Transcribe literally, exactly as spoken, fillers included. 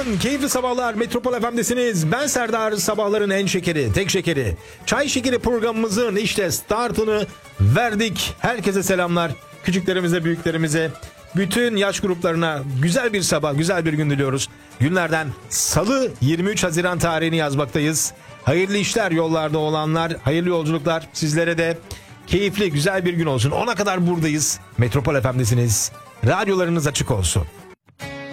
Günaydın, keyifli sabahlar. Metropol F M'desiniz. Ben Serdar, sabahların en şekeri, tek şekeri. Çay şekeri programımızın işte startını verdik. Herkese selamlar. Küçüklerimize, büyüklerimize, bütün yaş gruplarına güzel bir sabah, güzel bir gün diliyoruz. Günlerden Salı yirmi üç Haziran tarihini yazmaktayız. Hayırlı işler yollarda olanlar, hayırlı yolculuklar sizlere de. Keyifli, güzel bir gün olsun. Ona kadar buradayız. Metropol F M'desiniz. Radyolarınız açık olsun.